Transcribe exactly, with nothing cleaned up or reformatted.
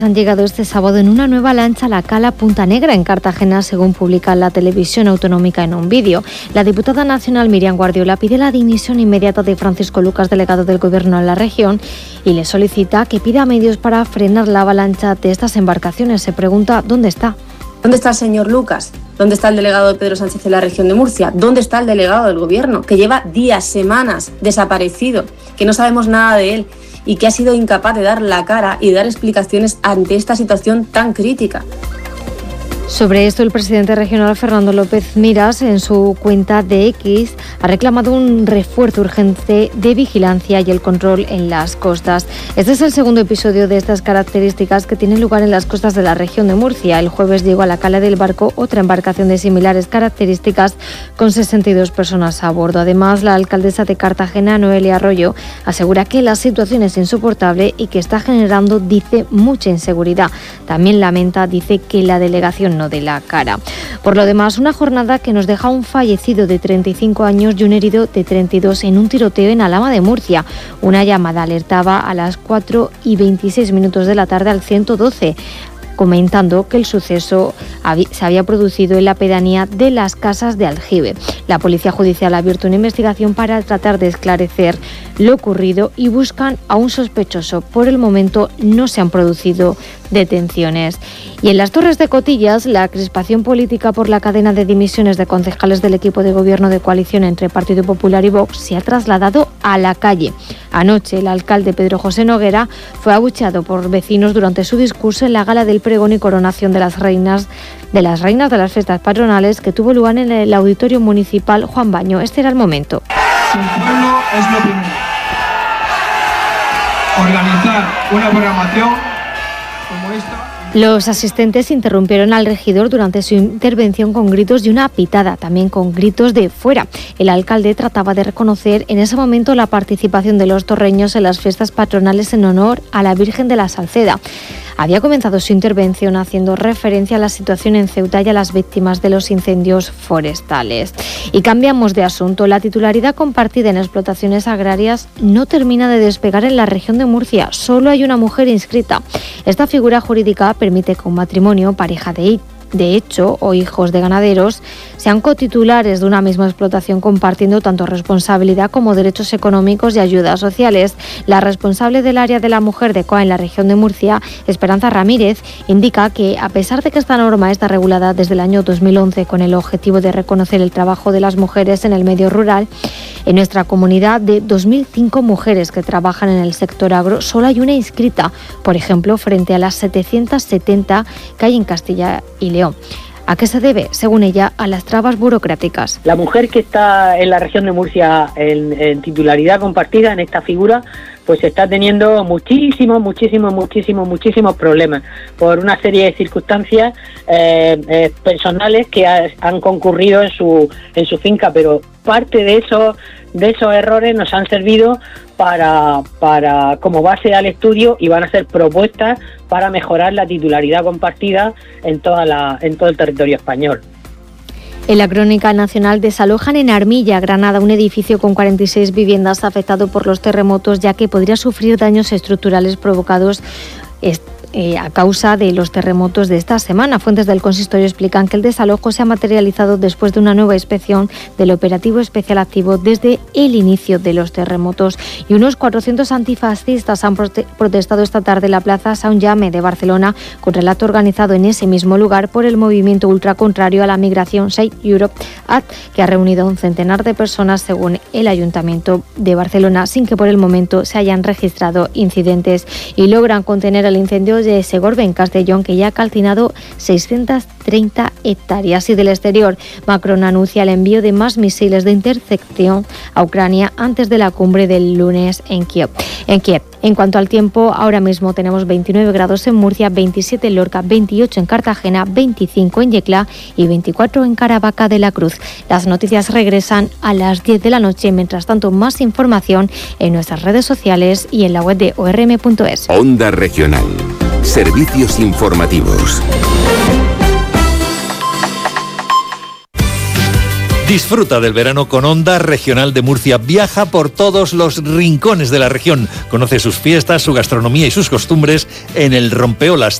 Han llegado este sábado en una nueva lancha a la cala Punta Negra en Cartagena, según publica la televisión autonómica en un vídeo. La diputada nacional Miriam Guardiola pide la dimisión inmediata de Francisco Lucas, delegado del Gobierno en la región, y le solicita que pida medios para frenar la avalancha de estas embarcaciones. Se pregunta ¿dónde está? ¿Dónde está el señor Lucas? ¿Dónde está el delegado de Pedro Sánchez en la región de Murcia? ¿Dónde está el delegado del Gobierno, que lleva días, semanas desaparecido, que no sabemos nada de él y que ha sido incapaz de dar la cara y dar explicaciones ante esta situación tan crítica? Sobre esto, el presidente regional Fernando López Miras, en su cuenta de X, ha reclamado un refuerzo urgente de vigilancia y el control en las costas. Este es el segundo episodio de estas características que tiene lugar en las costas de la región de Murcia. El jueves llegó a la cala del Barco otra embarcación de similares características con sesenta y dos personas a bordo. Además, la alcaldesa de Cartagena, Noelia Arroyo, asegura que la situación es insoportable y que está generando, dice, mucha inseguridad. También lamenta, dice, que la delegación no de la cara. Por lo demás, una jornada que nos deja un fallecido de treinta y cinco años y un herido de treinta y dos en un tiroteo en Alhama de Murcia. Una llamada alertaba a las cuatro y veintiséis minutos de la tarde al ciento doce, comentando que el suceso se había producido en la pedanía de las Casas de Aljibe. La Policía Judicial ha abierto una investigación para tratar de esclarecer lo ocurrido y buscan a un sospechoso. Por el momento no se han producido detenciones. Y en las Torres de Cotillas, la crispación política por la cadena de dimisiones de concejales del equipo de gobierno de coalición entre Partido Popular y Vox se ha trasladado a la calle. Anoche, el alcalde Pedro José Noguera fue abucheado por vecinos durante su discurso en la gala del pregón y coronación de las reinas de las reinas de las fiestas patronales que tuvo lugar en el Auditorio Municipal Juan Baño. Este era el momento. El pueblo es lo primero. Organizar una programación como esta. Los asistentes interrumpieron al regidor durante su intervención con gritos y una pitada, también con gritos de fuera. El alcalde trataba de reconocer en ese momento la participación de los torreños en las fiestas patronales en honor a la Virgen de la Salceda. Había comenzado su intervención haciendo referencia a la situación en Ceuta y a las víctimas de los incendios forestales. Y cambiamos de asunto. La titularidad compartida en explotaciones agrarias no termina de despegar en la región de Murcia. Solo hay una mujer inscrita. Esta figura jurídica permite que un matrimonio, pareja de de hecho o hijos de ganaderos, sean cotitulares de una misma explotación compartiendo tanto responsabilidad como derechos económicos y ayudas sociales. La responsable del área de la mujer de C O A en la región de Murcia, Esperanza Ramírez, indica que a pesar de que esta norma está regulada desde el año dos mil once con el objetivo de reconocer el trabajo de las mujeres en el medio rural, en nuestra comunidad de dos mil cinco mujeres que trabajan en el sector agro solo hay una inscrita, por ejemplo, frente a las setecientas setenta que hay en Castilla y León. ¿A qué se debe? Según ella, a las trabas burocráticas. La mujer que está en la región de Murcia en, en titularidad compartida en esta figura, pues está teniendo muchísimos, muchísimos, muchísimos, muchísimos problemas por una serie de circunstancias eh, eh, personales que ha, han concurrido en su en su finca, pero parte de esos de esos errores nos han servido para para como base al estudio y van a ser propuestas para mejorar la titularidad compartida en toda la en todo el territorio español. En la Crónica Nacional desalojan en Armilla, Granada, un edificio con cuarenta y seis viviendas afectado por los terremotos, ya que podría sufrir daños estructurales provocados Eh, a causa de los terremotos de esta semana. Fuentes del consistorio explican que el desalojo se ha materializado después de una nueva inspección del operativo especial activo desde el inicio de los terremotos. Y unos cuatrocientos antifascistas han prote- protestado esta tarde en la Plaza Sant Jaume de Barcelona contra el acto organizado en ese mismo lugar por el movimiento ultracontrario a la migración Save Europe Act, que ha reunido a un centenar de personas según el Ayuntamiento de Barcelona, sin que por el momento se hayan registrado incidentes, y logran contener el incendio de Segorbe en Castellón, que ya ha calcinado seiscientas treinta hectáreas. Y del exterior, Macron anuncia el envío de más misiles de intercepción a Ucrania antes de la cumbre del lunes en Kiev. En Kiev. En cuanto al tiempo, ahora mismo tenemos veintinueve grados en Murcia, veintisiete en Lorca, veintiocho en Cartagena, veinticinco en Yecla y veinticuatro en Caravaca de la Cruz. Las noticias regresan a las diez de la noche. Mientras tanto, más información en nuestras redes sociales y en la web de o r m punto es. Onda Regional. Servicios informativos. Disfruta del verano con Onda Regional de Murcia. Viaja por todos los rincones de la región. Conoce sus fiestas, su gastronomía y sus costumbres en el Rompeolas.